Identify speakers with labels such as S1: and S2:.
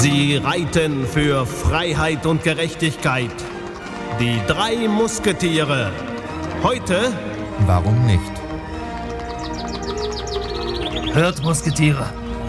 S1: Sie reiten für Freiheit und Gerechtigkeit. Die 3 Musketiere. Heute...
S2: Warum nicht?
S3: Hört, Musketiere,